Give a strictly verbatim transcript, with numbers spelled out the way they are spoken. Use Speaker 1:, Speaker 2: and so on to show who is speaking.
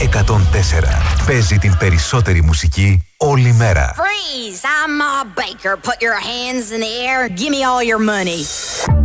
Speaker 1: εκατόν τέσσερα. Παίζει την περισσότερη μουσική όλη μέρα.
Speaker 2: Freeze! I'm Ma Baker. Put your hands in the air. Give me all your money.